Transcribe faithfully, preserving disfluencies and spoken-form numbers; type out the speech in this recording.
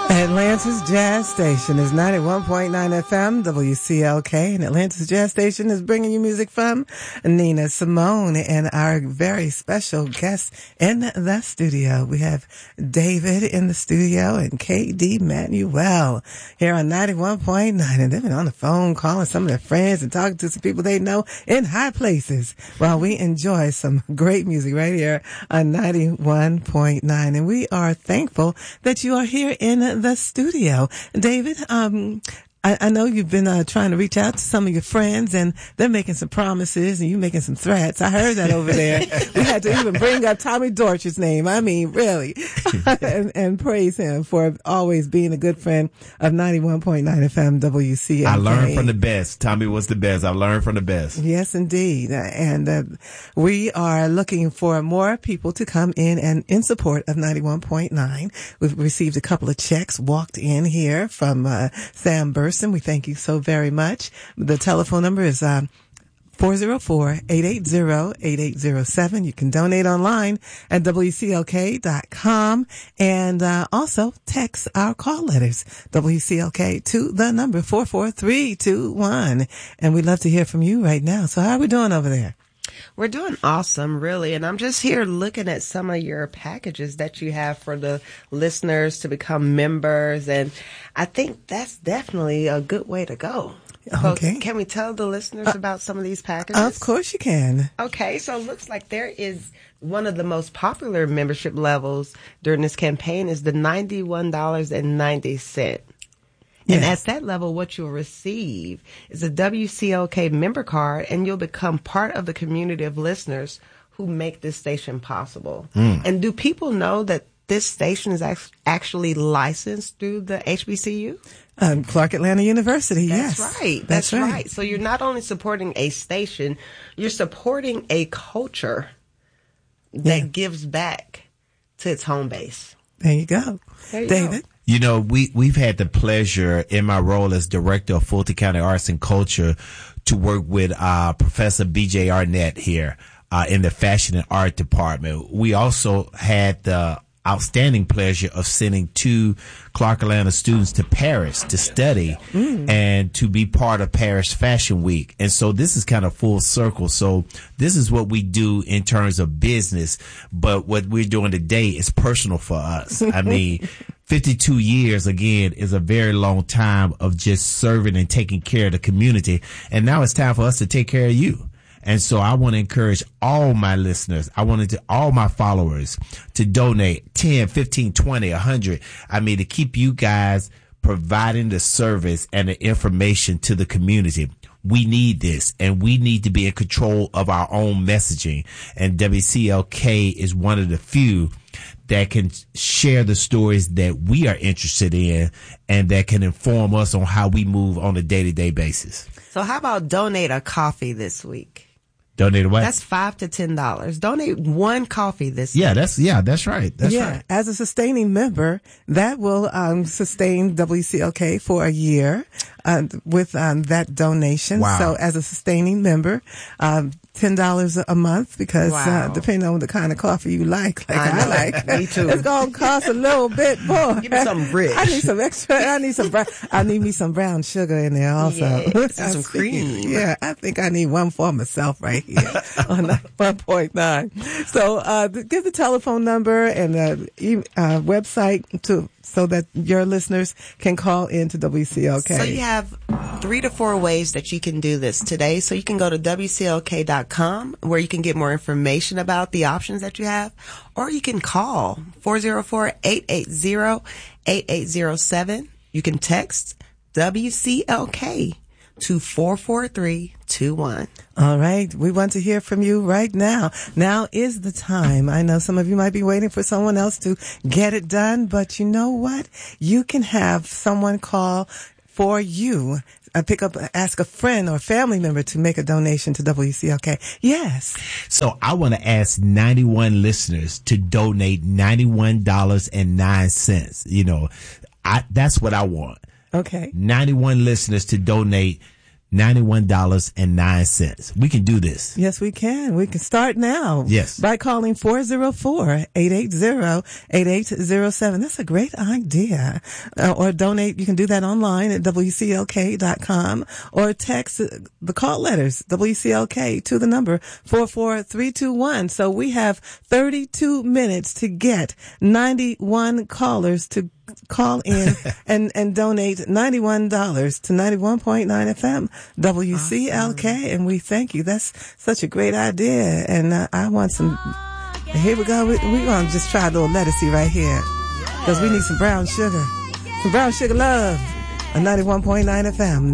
Atlanta's Jazz Station is ninety-one point nine F M, W C L K, and Atlanta's Jazz Station is bringing you music from Nina Simone and our very special guest in the studio. We have David in the studio and K D Manuel here on ninety-one point nine, and they've been on the phone calling some of their friends and talking to some people they know in high places while we enjoy some great music right here on ninety-one point nine, and we are thankful that you are here in the studio. David, um, I, I know you've been uh, trying to reach out to some of your friends, and they're making some promises, and you making some threats. I heard that over there. We had to even bring up Tommy Dortch's name. I mean, really, and, and praise him for always being a good friend of ninety-one point nine F M W C L K. I learned from the best. Tommy was the best. I learned from the best. Yes, indeed. And uh, we are looking for more people to come in and in support of ninety-one point nine. We've received a couple of checks walked in here from uh, Sam Burson. We thank you so very much. The telephone number is um, four oh four, eight eight zero, eight eight zero seven. You can donate online at W C L K dot com, and uh, also text our call letters, W C L K, to the number four four three two one. And we'd love to hear from you right now. So how are we doing over there? We're doing awesome, really. And I'm just here looking at some of your packages that you have for the listeners to become members. And I think that's definitely a good way to go. Okay. So can we tell the listeners uh, about some of these packages? Of course you can. Okay. So it looks like there is one of the most popular membership levels during this campaign is the ninety-one dollars and ninety cents. And yes. At that level, what you'll receive is a W C L K member card, and you'll become part of the community of listeners who make this station possible. Mm. And do people know that this station is actually licensed through the H B C U? Um, Clark Atlanta University, That's yes. right. That's, That's right. right. So you're not only supporting a station, you're supporting a culture that yeah. gives back to its home base. There you go. There you David? Go. You know, we, we've had the pleasure in my role as director of Fulton County Arts and Culture to work with, uh, Professor B J Arnett here, uh, in the fashion and art department. We also had the outstanding pleasure of sending two Clark Atlanta students to Paris to study mm. and to be part of Paris Fashion Week. And so this is kind of full circle. So this is what we do in terms of business, but what we're doing today is personal for us. I mean, fifty-two years, again, is a very long time of just serving and taking care of the community. And now it's time for us to take care of you. And so I want to encourage all my listeners, I wanted to all my followers to donate ten, fifteen, twenty, a hundred. I mean, to keep you guys providing the service and the information to the community. We need this, and we need to be in control of our own messaging. And W C L K is one of the few that can share the stories that we are interested in and that can inform us on how we move on a day-to-day basis. So how about donate a coffee this week? Donate what? That's five to ten dollars. Donate one coffee this yeah, week. that's yeah, that's right. That's yeah, right. As a sustaining member, that will um sustain W C L K for a year uh, with um that donation. Wow. So as a sustaining member, um ten dollars a month, because wow. uh, depending on the kind of coffee you like, like I, I like, me too. It's gonna cost a little bit more. Give me some rich. I need some extra. I need some. Brown, I need me some brown sugar in there also. Yes, and some cream. Yeah, I think I need one for myself right here on one point nine. So uh give the telephone number and the e- uh, website to so that your listeners can call in to W C L K. So you have three to four ways that you can do this today. So you can go to W C L K dot com where you can get more information about the options that you have, or you can call four oh four, eight eight zero, eight eight zero seven. You can text W C L K to four four three two one. All right. We want to hear from you right now. Now is the time. I know some of you might be waiting for someone else to get it done, but you know what? You can have someone call for you. Uh, pick up, ask a friend or family member to make a donation to W C L K. Yes. So I want to ask ninety-one listeners to donate ninety-one dollars and nine cents. You know, I, that's what I want. Okay. ninety-one listeners to donate ninety-one dollars and nine cents. We can do this. Yes, we can. We can start now. Yes. By calling four oh four, eight eight zero, eight eight zero seven. That's a great idea. Uh, or donate. You can do that online at W C L K dot com or text the call letters W C L K to the number four four three two one. So we have thirty-two minutes to get ninety-one callers to call in and, and donate ninety-one dollars to ninety-one point nine F M W C L K. Awesome. And we thank you. That's such a great idea. And uh, I want some, here we go. We're we going to just try a little lettucey right here because we need some brown sugar. Some brown sugar love on ninety-one point nine F M.